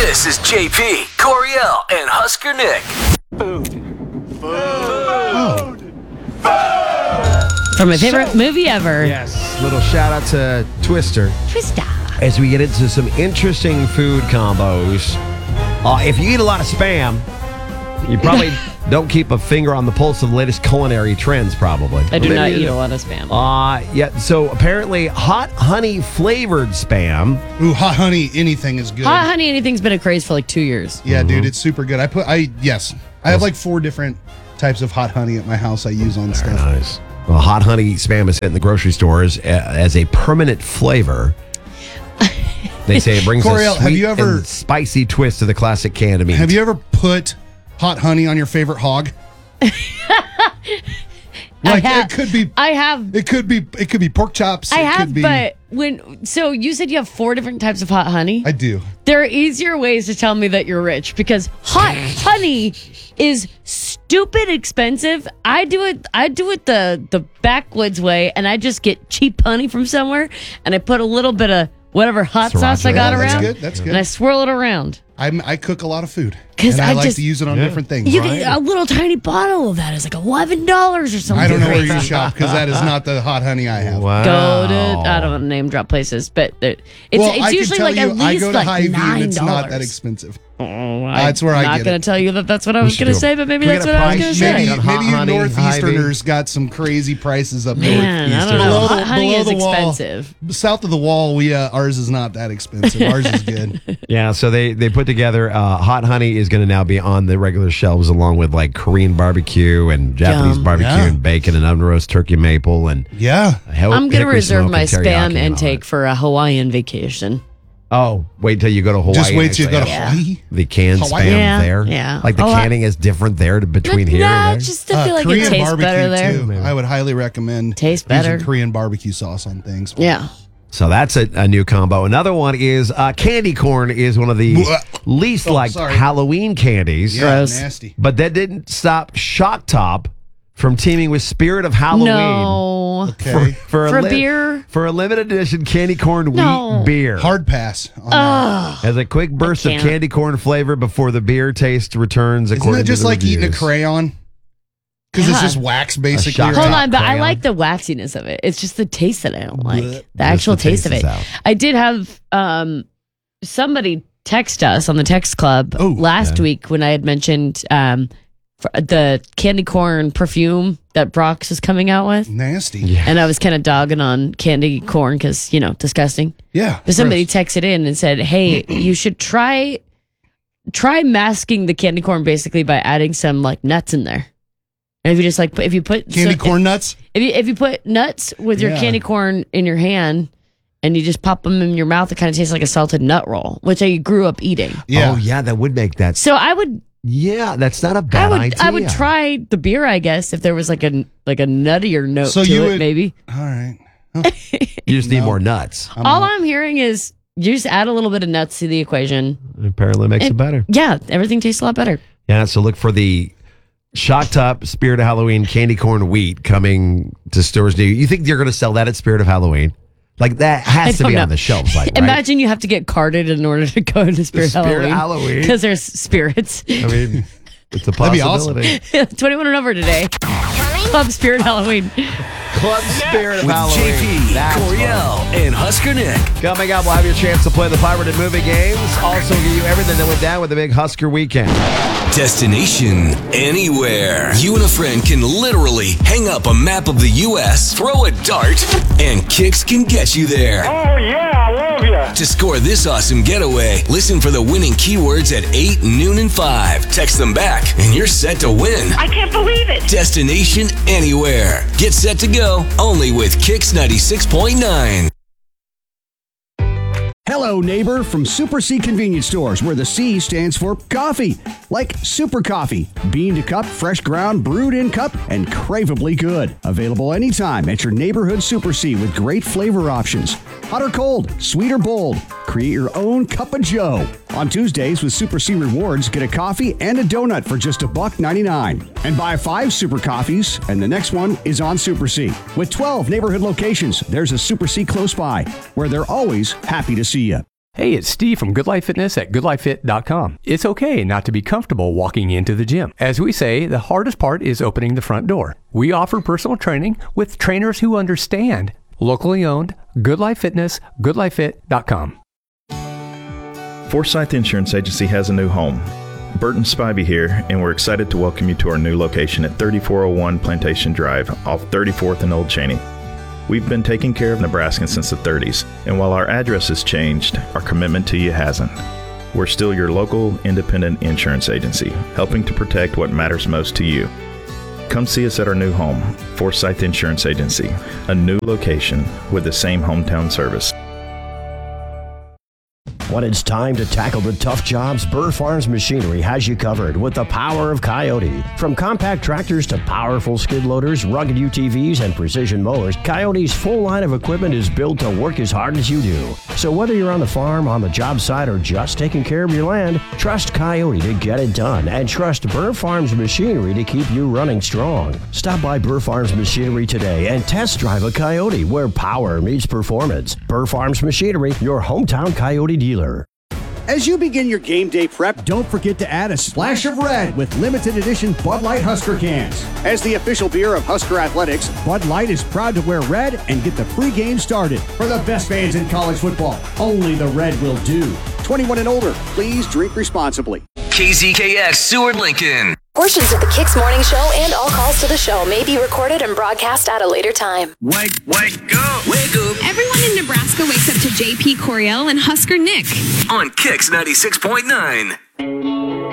This is JP, Coriel, and Husker Nick. From my favorite movie ever. Yes. Little shout out to Twister. Twister. As we get into some interesting food combos. If you eat a lot of Spam, you probably don't keep a finger on the pulse of the latest culinary trends, probably. I do not eat a lot of Spam. Yeah, so apparently hot honey flavored Spam. Ooh, hot honey anything is good. Hot honey anything's been a craze for like 2 years. Yeah, dude, it's super good. I have like 4 different types of hot honey at my house I use on stuff. Nice. Well, hot honey Spam is in the grocery stores as a permanent flavor. They say it brings Coriel, a sweet and spicy twist to the classic canned meat. Have you ever put hot honey on your favorite hog? I have. It could be pork chops. I have, but so you said you have 4 different types of hot honey? I do. There are easier ways to tell me that you're rich because hot honey is stupid expensive. I do it the backwoods way, and I just get cheap honey from somewhere, and I put a little bit of whatever hot sauce I got around. That's good. And I swirl it around. I cook a lot of food. Because I like to use it on different things. You get a little tiny bottle of that is like $11 or something. I don't know where you shop because that is not the hot honey I have. Wow. Go to, I don't want to name drop places, but it's usually like at least I go to like Hy-Vee $9. and it's not that expensive. That's where I get it. I'm not going to tell you that's what I was going to say, but maybe that's what I was going to say. Maybe you Northeasterners got some crazy prices up there. Man, I don't know. Hot honey is expensive. South of the wall, ours is not that expensive. Ours is good. Yeah, so they put together hot honey is going to now be on the regular shelves along with like Korean barbecue and Japanese barbecue and bacon and oven roast turkey maple and I'm going to reserve my Spam intake for a Hawaiian vacation. Oh, wait till you go to Hawaii. Just wait till you go to Hawaii. The canned Spam there. Yeah. Like the canning is different there between here and there. Just I feel like Korean it tastes better there. Too. I would highly recommend tastes better. using Korean barbecue sauce on things. Yeah. So that's a new combo. Another one is candy corn is one of the least liked Halloween candies. Yeah, gross. Nasty. But that didn't stop Shock Top from teaming with Spirit of Halloween. No. Okay. For beer? For a limited edition candy corn wheat beer. Hard pass on that. As a quick burst of candy corn flavor before the beer taste returns. Isn't it just like eating a crayon? Because it's just wax, basically. Hold on, but I like the waxiness of it. It's just the taste that I don't like. The actual taste of it. I did have somebody text us on the text club last week when I had mentioned the candy corn perfume that Brock's is coming out with. Nasty. Yeah. And I was kind of dogging on candy corn because, disgusting. Yeah. But somebody texted in and said, hey, you should try masking the candy corn basically by adding some like nuts in there. And if you just if you put candy corn nuts, if you put nuts with your candy corn in your hand and you just pop them in your mouth, it kind of tastes like a salted nut roll, which I grew up eating. Yeah. Oh yeah, that would make that. So I would. Yeah, that's not a bad idea. I would try the beer, I guess, if there was like a nuttier note to it, maybe. All right. You just need more nuts. All I'm hearing is you just add a little bit of nuts to the equation. It apparently makes it better. Yeah, everything tastes a lot better. Yeah, so look for the Shock Top Spirit of Halloween candy corn wheat coming to stores near you. You think you're going to sell that at Spirit of Halloween? Like that has to be on the shelves. Like, right? Imagine you have to get carded in order to go into Spirit Halloween because there's spirits. I mean, it's a possibility. 21 and over today. Club Spirit Halloween. Club Spirit of With Halloween. JP, Coriel, and Husker Nick. Coming up, we'll have your chance to play the pirated movie games. Also, give you everything that went down with the big Husker weekend. Destination anywhere. You and a friend can literally hang up a map of the U.S., throw a dart, and Kicks can get you there. Oh, yeah, I love you. To score this awesome getaway, listen for the winning keywords at 8, noon, and 5. Text them back, and you're set to win. I can't believe it. Destination anywhere. Get set to go, only with Kicks 96.9. Hello, neighbor, from Super C Convenience Stores, where the C stands for coffee. Like super coffee, bean to cup, fresh ground, brewed in cup, and craveably good. Available anytime at your neighborhood Super C with great flavor options. Hot or cold, sweet or bold, create your own cup of joe. On Tuesdays with Super C Rewards, get a coffee and a donut for just $1.99. And buy 5 Super Coffees, and the next one is on Super C. With 12 neighborhood locations, there's a Super C close by, where they're always happy to see you. Hey, it's Steve from Good Life Fitness at goodlifefit.com. It's okay not to be comfortable walking into the gym. As we say, the hardest part is opening the front door. We offer personal training with trainers who understand. Locally owned, Good Life Fitness, goodlifefit.com. Forsyth Insurance Agency has a new home. Burton Spivey here, and we're excited to welcome you to our new location at 3401 Plantation Drive off 34th and Old Cheney. We've been taking care of Nebraskans since the 30s, and while our address has changed, our commitment to you hasn't. We're still your local, independent insurance agency, helping to protect what matters most to you. Come see us at our new home, Forsyth Insurance Agency, a new location with the same hometown service. When it's time to tackle the tough jobs, Burr Farms Machinery has you covered with the power of Coyote. From compact tractors to powerful skid loaders, rugged UTVs, and precision mowers, Coyote's full line of equipment is built to work as hard as you do. So whether you're on the farm, on the job site, or just taking care of your land, trust Coyote to get it done, and trust Burr Farms Machinery to keep you running strong. Stop by Burr Farms Machinery today and test drive a Coyote where power meets performance. Burr Farms Machinery, your hometown Coyote dealer. As you begin your game day prep, don't forget to add a splash of red with limited edition Bud Light Husker cans. As the official beer of Husker Athletics, Bud Light is proud to wear red and get the pregame started. For the best fans in college football, only the red will do. 21 and older, please drink responsibly. KZKX Seward Lincoln. Portions of the Kicks Morning Show and all calls to the show may be recorded and broadcast at a later time. Wake up. Everyone in Nebraska wakes up to JP Coriel and Husker Nick. On Kicks 96.9.